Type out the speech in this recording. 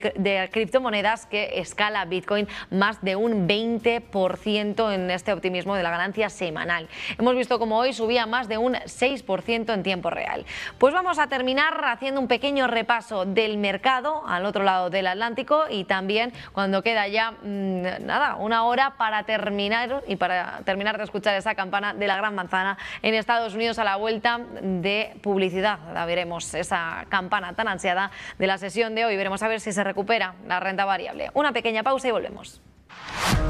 de criptomonedas que escala Bitcoin más de un 20% en este optimismo de la ganancia semanal. Hemos visto como hoy subía más de un 6% en tiempo real. Pues vamos a terminar haciendo un pequeño repaso del mercado al otro lado del Atlántico y también cuando queda ya una hora para terminar de escuchar esa campana de la Gran Manzana en Estados Unidos a la vuelta de publicidad. La veremos, esa campana tan ansiada de la sesión de hoy. Veremos a ver si se recupera la renta variable. Una pequeña pausa y volvemos.